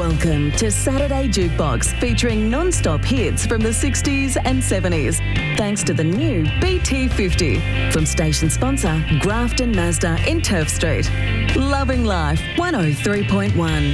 Welcome to Saturday Jukebox, featuring non-stop hits from the 60s and 70s, thanks to the new BT50 from station sponsor Grafton Mazda in Turf Street. Loving Life 103.1.